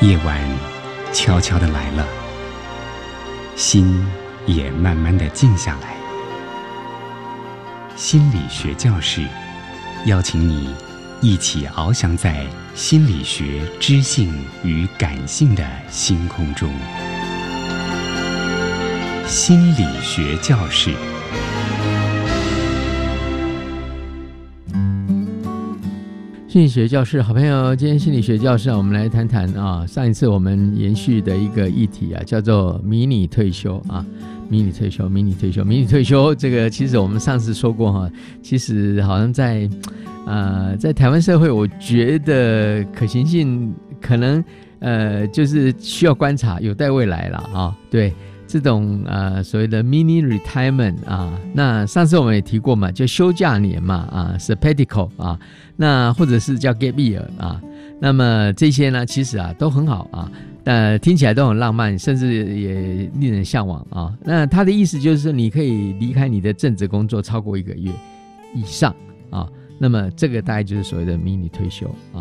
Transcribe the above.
夜晚悄悄地来了，心也慢慢地静下来。心理学教室邀请你一起翱翔在心理学知性与感性的星空中。心理学教室。 心理学教室，好朋友，今天心理学教室我们来谈谈上一次我们延续的一个议题叫做迷你退休迷你退休，这个其实我们上次说过其实好像在台湾社会，我觉得可行性可能就是需要观察，有待未来了对。这种所谓的 mini retirement 那上次我们也提过嘛，就休假年嘛sabbatical 那或者是叫 gap year 那么这些呢其实都很好听起来都很浪漫，甚至也令人向往那他的意思就是说，你可以离开你的正职工作超过1个月以上那么这个大概就是所谓的迷你退休